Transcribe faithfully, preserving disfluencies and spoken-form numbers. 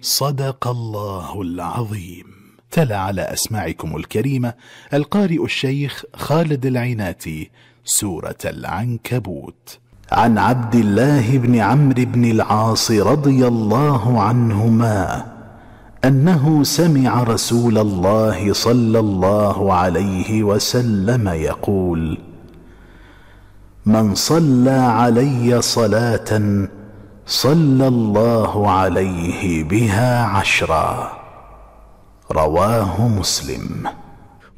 صدق الله العظيم. تلا على أسماعكم الكريمة القارئ الشيخ خالد العناتي سورة العنكبوت. عن عبد الله بن عمرو بن العاص رضي الله عنهما أنه سمع رسول الله صلى الله عليه وسلم يقول: من صلى علي صلاة صلى الله عليه بها عشرا. رواه مسلم.